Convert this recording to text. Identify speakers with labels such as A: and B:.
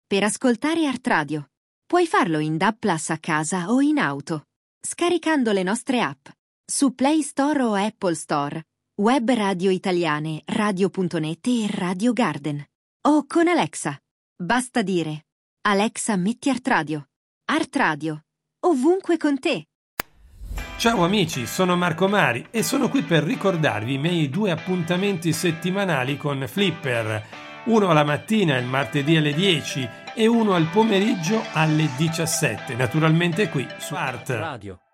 A: per ascoltare Art Radio. Puoi farlo in DAB+ a casa o in auto, scaricando le nostre app su Play Store o Apple Store, web radio italiane, radio.net e Radio Garden. O con Alexa. Basta dire: Alexa, metti Art Radio. Art Radio, ovunque con te.
B: Ciao amici, sono Marco Mari e sono qui per ricordarvi i miei 2 appuntamenti settimanali con Flipper. Uno alla mattina il martedì alle 10 e uno al pomeriggio alle 17, naturalmente qui su Art Radio.